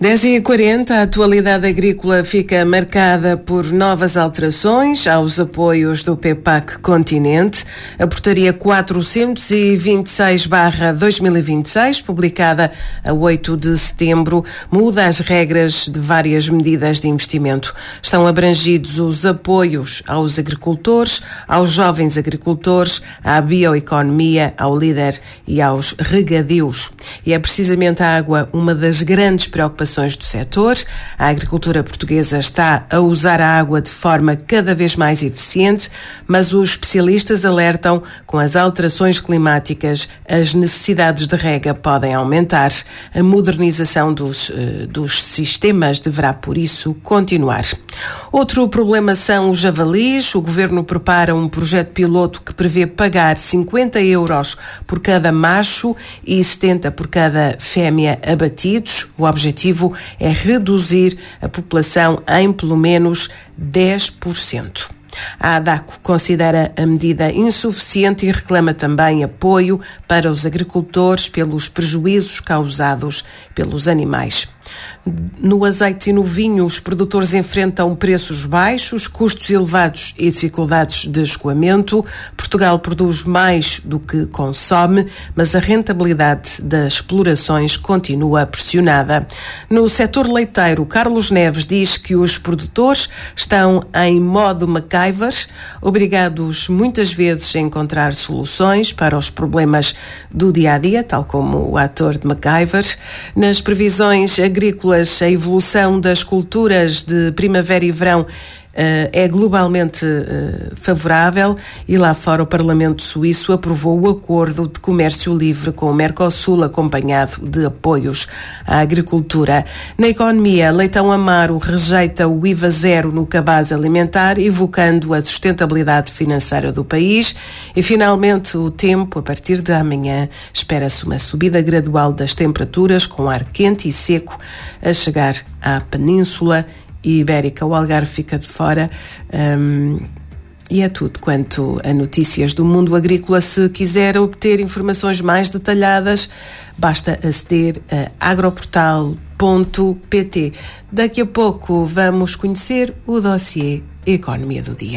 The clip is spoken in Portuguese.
10h40, a atualidade agrícola fica marcada por novas alterações aos apoios do PEPAC Continente. A portaria 426/2026, publicada a 8 de setembro, muda as regras de várias medidas de investimento. Estão abrangidos os apoios aos agricultores, aos jovens agricultores, à bioeconomia, ao líder e aos regadios. E é precisamente a água uma das grandes preocupações do setor. A agricultura portuguesa está a usar a água de forma cada vez mais eficiente, mas os especialistas alertam: com as alterações climáticas, as necessidades de rega podem aumentar. A modernização dos sistemas deverá, por isso, continuar. Outro problema são os javalis. O Governo prepara um projeto piloto que prevê pagar 50 euros por cada macho e 70 por cada fêmea abatidos. O objetivo é reduzir a população em pelo menos 10%. A ADACO considera a medida insuficiente e reclama também apoio para os agricultores pelos prejuízos causados pelos animais. No azeite e no vinho, os produtores enfrentam preços baixos, custos elevados e dificuldades de escoamento. Portugal produz mais do que consome, mas a rentabilidade das explorações continua pressionada. No setor leiteiro, Carlos Neves diz que os produtores estão em modo MacGyver, obrigados muitas vezes a encontrar soluções para os problemas do dia-a-dia, tal como o ator de MacGyver. Nas previsões agrícolas, a evolução das culturas de primavera e verão é globalmente favorável, e lá fora o Parlamento Suíço aprovou o acordo de comércio livre com o Mercosul, acompanhado de apoios à agricultura. Na economia, Leitão Amaro rejeita o IVA zero no cabaz alimentar, evocando a sustentabilidade financeira do país. E finalmente o tempo: a partir de amanhã espera-se uma subida gradual das temperaturas, com ar quente e seco a chegar à Península Ibérica. O Algarve fica de fora. E é tudo quanto a notícias do mundo agrícola. Se quiser obter informações mais detalhadas, basta aceder a agroportal.pt. Daqui a pouco vamos conhecer o dossiê Economia do Dia.